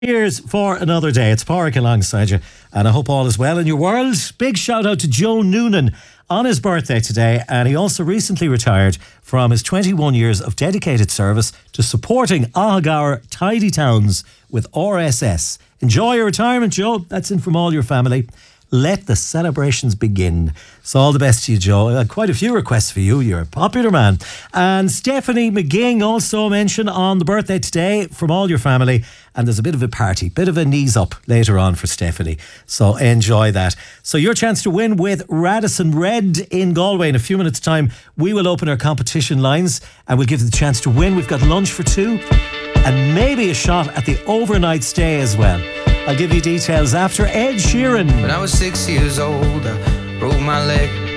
Here's for another day. It's Pádraig alongside you, and I hope all is well in your world. Big shout out to Joe Noonan on his birthday today, and he also recently retired from his 21 years of dedicated service to supporting Ahagaur Tidy Towns with RSS. Enjoy your retirement, Joe. That's in from all your family. Let the celebrations begin. So all the best to you, Joe. Quite a few requests for you. You're a popular man. And Stephanie McGing also mentioned on the birthday today from all your family. And there's a bit of a party, bit of a knees up later on for Stephanie. So enjoy that. So your chance to win with Radisson Red in Galway. In a few minutes' time, we will open our competition lines and we'll give you the chance to win. We've got lunch for two and maybe a shot at the overnight stay as well. I'll give you details after Ed Sheeran. When I was 6 years old, I broke my leg.